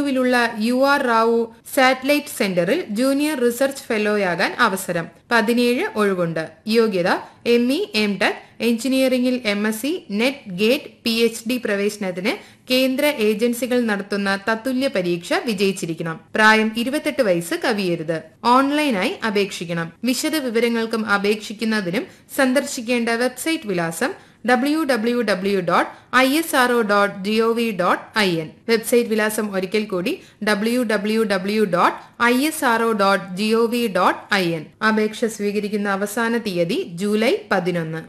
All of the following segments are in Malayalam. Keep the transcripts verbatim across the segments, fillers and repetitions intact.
ബംഗളൂരുവിലുള്ള യു ആർ റാവു സാറ്റലൈറ്റ് സെന്ററിൽ ജൂനിയർ റിസർച്ച് ഫെലോയാകാൻ അവസരം. പതിനേഴ് ഒഴിവുണ്ട്. യോഗ്യത എം ഇ എം ടെക്, എഞ്ചിനീയറിംഗിൽ M S C, net, gate, P H D പ്രവേശനത്തിന് കേന്ദ്ര ഏജൻസികൾ നടത്തുന്ന തത്തുല്യ പരീക്ഷ വിജയിച്ചിരിക്കണം. പ്രായം ഇരുപത്തെട്ട് വയസ്സ് കവിയരുത്. ഓൺലൈനായി അപേക്ഷിക്കണം. വിശദ വിവരങ്ങൾക്കും അപേക്ഷിക്കുന്നതിനും സന്ദർശിക്കേണ്ട വെബ്സൈറ്റ് വിലാസം W W W dot I S R O dot G O V dot I N. Website വിലാസം ഒരിക്കൽ കൂടി W W W dot I S R O dot G O V dot I N. അപേക്ഷ സ്വീകരിക്കുന്ന അവസാന തീയതി ജൂലൈ പതിനൊന്ന്.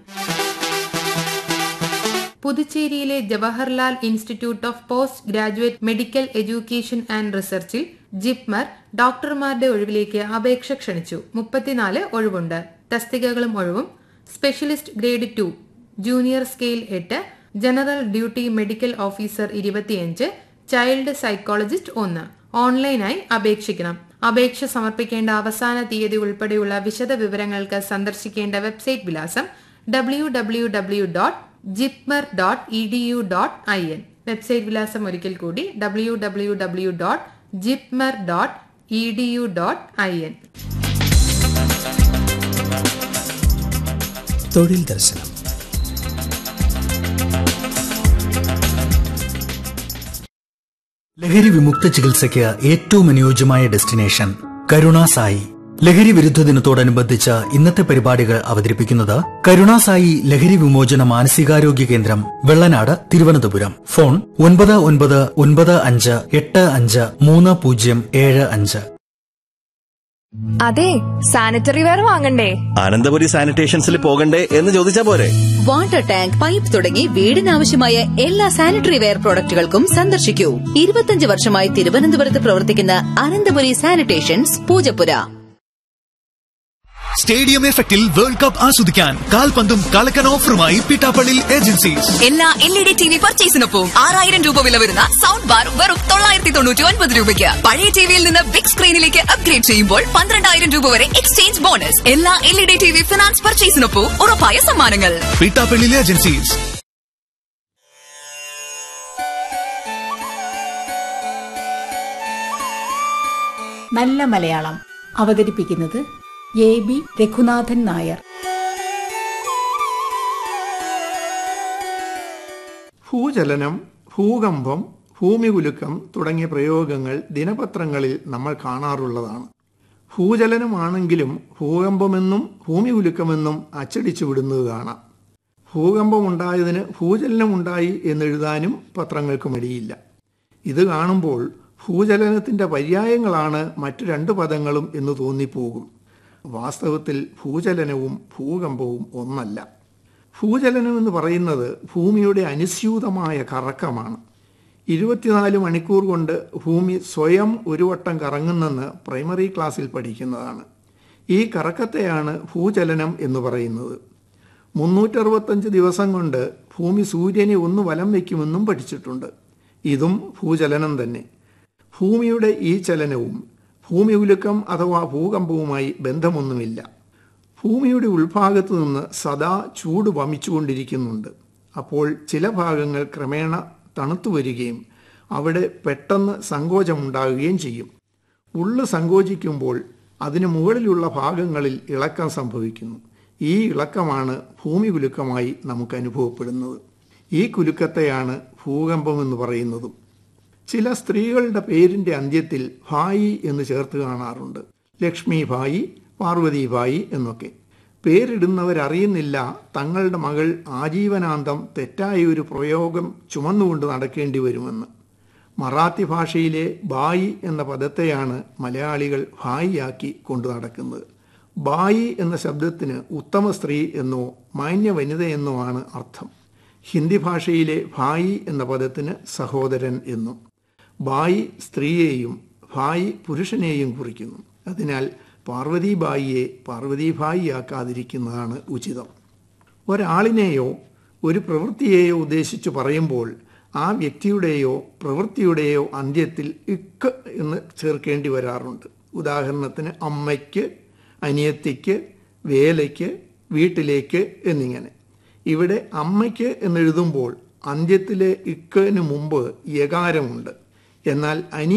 പുതുച്ചേരിയിലെ Jawaharlal institute of post graduate medical education and റിസർച്ചിൽ JIPMER ഡോക്ടർമാരുടെ ഒഴിവിലേക്ക് അപേക്ഷ ക്ഷണിച്ചു. മുപ്പത്തിനാല് ഒഴിവുണ്ട്. തസ്തികകളും ഒഴിവും: specialist grade two, junior scale എട്ട്, ജനറൽ ഡ്യൂട്ടി മെഡിക്കൽ ഓഫീസർ ഇരുപത്തിയഞ്ച്, ചൈൽഡ് സൈക്കോളജിസ്റ്റ് ഒന്ന്. ഓൺലൈനായി അപേക്ഷിക്കണം. അപേക്ഷ സമർപ്പിക്കേണ്ട അവസാന തീയതി ഉൾപ്പെടെയുള്ള വിശദ വിവരങ്ങൾക്ക് സന്ദർശിക്കേണ്ട വെബ്സൈറ്റ് വിലാസം W W W dot JIPMER dot E D U dot I N. Website വിലാസം ഒരിക്കൽ കൂടി W W W dot JIPMER dot E D U dot I N. തൊഴിൽ ദർശനം. ലഹരി വിമുക്ത ചികിത്സയ്ക്ക് ഏറ്റവും അനുയോജ്യമായ ഡെസ്റ്റിനേഷൻ കരുണാസായി. ലഹരി വിരുദ്ധ ദിനത്തോടനുബന്ധിച്ച് ഇന്നത്തെ പരിപാടികൾ അവതരിപ്പിക്കുന്നത് കരുണാസായി ലഹരി വിമോചന മാനസികാരോഗ്യ കേന്ദ്രം, വെള്ളനാട്, തിരുവനന്തപുരം. ഫോൺ ഒൻപത് ഒൻപത് ഒൻപത് അഞ്ച് എട്ട് അഞ്ച് മൂന്ന് പൂജ്യം ഏഴ് അഞ്ച്. അതെ, സാനിറ്ററി വെയർ വാങ്ങണ്ടേ? അനന്തപുരി സാനിറ്റേഷൻസിൽ പോകണ്ടേ എന്ന് ചോദിച്ചാ പോരെ. വാട്ടർ ടാങ്ക്, പൈപ്പ് തുടങ്ങി വീടിനാവശ്യമായ എല്ലാ സാനിറ്ററി വെയർ പ്രോഡക്റ്റുകൾക്കും സന്ദർശിക്കൂ. ഇരുപത്തിയഞ്ച് വർഷമായി തിരുവനന്തപുരത്ത് പ്രവർത്തിക്കുന്ന അനന്തപുരി സാനിറ്റേഷൻസ്, പൂജപ്പുര. സ്റ്റേഡിയം എഫക്റ്റിൽ വേൾഡ് കപ്പ് ആസ്വദിക്കാൻ കാൽപന്തും കളക്കൻ ഓഫറുമായി പിട്ടാപ്പള്ളി ഏജൻസീസ്. എല്ലാ L E D T V പർച്ചേസിനൊപ്പം ആറായിരം രൂപ വില വരുന്ന സൗണ്ട് ബാർ വെറും തൊള്ളായിരത്തി തൊണ്ണൂറ്റി ഒൻപത് രൂപയ്ക്ക്. പഴയ ടിവിയിൽ നിന്ന് ബിഗ് സ്ക്രീനിലേക്ക് അപ്ഗ്രേഡ് ചെയ്യുമ്പോൾ പന്ത്രണ്ടായിരം രൂപ വരെ എക്സ്ചേഞ്ച് ബോണസ്. എല്ലാ L E D T V finance പർച്ചേസിനൊപ്പം ഉറപ്പായ സമ്മാനങ്ങൾ. പിട്ടാപ്പള്ളി ഏജൻസീസ്. നല്ല മലയാളം അവതരിപ്പിക്കുന്നത് എ ബി രഘുനാഥൻ നായർ. ഭൂചലനം, ഭൂകമ്പം, ഭൂമികുലുക്കം തുടങ്ങിയ പ്രയോഗങ്ങൾ ദിനപത്രങ്ങളിൽ നമ്മൾ കാണാറുള്ളതാണ്. ഭൂചലനമാണെങ്കിലും ഭൂകമ്പമെന്നും ഭൂമികുലുക്കമെന്നും അച്ചടിച്ചു വിടുന്നത് കാണാം. ഭൂകമ്പമുണ്ടായതിന് ഭൂചലനമുണ്ടായി എന്നെഴുതാനും പത്രങ്ങൾക്ക് മടിയില്ല. ഇത് കാണുമ്പോൾ ഭൂചലനത്തിൻ്റെ പര്യായങ്ങളാണ് മറ്റു രണ്ട് പദങ്ങളും എന്ന് തോന്നിപ്പോകും. വാസ്തവത്തിൽ ഭൂചലനവും ഭൂകമ്പവും ഒന്നല്ല. ഭൂചലനം എന്ന് പറയുന്നത് ഭൂമിയുടെ അനുസ്യൂതമായ കറക്കമാണ്. ഇരുപത്തിനാല് മണിക്കൂർ കൊണ്ട് ഭൂമി സ്വയം ഒരു വട്ടം കറങ്ങുന്നെന്ന് പ്രൈമറി ക്ലാസ്സിൽ പഠിക്കുന്നതാണ്. ഈ കറക്കത്തെയാണ് ഭൂചലനം എന്ന് പറയുന്നത്. മുന്നൂറ്ററുപത്തഞ്ച് ദിവസം കൊണ്ട് ഭൂമി സൂര്യനെ ഒന്ന് വലം വയ്ക്കുമെന്നും പഠിച്ചിട്ടുണ്ട്. ഇതും ഭൂചലനം തന്നെ. ഭൂമിയുടെ ഈ ചലനവും ഭൂമികുലുക്കം അഥവാ ഭൂകമ്പവുമായി ബന്ധമൊന്നുമില്ല. ഭൂമിയുടെ ഉൾഭാഗത്തു നിന്ന് സദാ ചൂട് വമിച്ചുകൊണ്ടിരിക്കുന്നുണ്ട്. അപ്പോൾ ചില ഭാഗങ്ങൾ ക്രമേണ തണുത്തു വരികയും അവിടെ പെട്ടെന്ന് സങ്കോചമുണ്ടാകുകയും ചെയ്യും. ഉള്ളു സങ്കോചിക്കുമ്പോൾ അതിന് മുകളിലുള്ള ഭാഗങ്ങളിൽ ഇളക്കം സംഭവിക്കുന്നു. ഈ ഇളക്കമാണ് ഭൂമികുലുക്കമായി നമുക്ക് അനുഭവപ്പെടുന്നത്. ഈ കുലുക്കത്തെയാണ് ഭൂകമ്പമെന്ന് പറയുന്നതും. ചില സ്ത്രീകളുടെ പേരിൻ്റെ അന്ത്യത്തിൽ ഭായി എന്ന് ചേർത്ത് കാണാറുണ്ട്. ലക്ഷ്മി ഭായി, പാർവതി ഭായി എന്നൊക്കെ. പേരിടുന്നവരറിയുന്നില്ല തങ്ങളുടെ മകൾ ആജീവനാന്തം തെറ്റായ ഒരു പ്രയോഗം ചുമന്നുകൊണ്ട് നടക്കേണ്ടി വരുമെന്ന്. മറാത്തി ഭാഷയിലെ ബായി എന്ന പദത്തെയാണ് മലയാളികൾ ഭായിയാക്കി കൊണ്ടു നടക്കുന്നത്. ബായി എന്ന ശബ്ദത്തിന് ഉത്തമ സ്ത്രീ എന്നോ മാന്യ വനിതയെന്നോ ആണ് അർത്ഥം. ഹിന്ദി ഭാഷയിലെ ഭായി എന്ന പദത്തിന് സഹോദരൻ എന്നും. ബായി സ്ത്രീയെയും ഭായി പുരുഷനെയും കുറിക്കുന്നു. അതിനാൽ പാർവതിബായിയെ പാർവതിഭായിയാക്കാതിരിക്കുന്നതാണ് ഉചിതം. ഒരാളിനെയോ ഒരു പ്രവൃത്തിയെയോ ഉദ്ദേശിച്ച് പറയുമ്പോൾ ആ വ്യക്തിയുടെയോ പ്രവൃത്തിയുടെയോ അന്ത്യത്തിൽ ഇക്ക് എന്ന് ചേർക്കേണ്ടി വരാറുണ്ട്. ഉദാഹരണത്തിന് അമ്മയ്ക്ക്, അനിയത്തിക്ക്, വേലയ്ക്ക്, വീട്ടിലേക്ക് എന്നിങ്ങനെ. ഇവിടെ അമ്മയ്ക്ക് എന്നെഴുതുമ്പോൾ അന്ത്യത്തിലെ ഇക്കിന് മുമ്പ് യകാരമുണ്ട്. എന്നാൽ അനി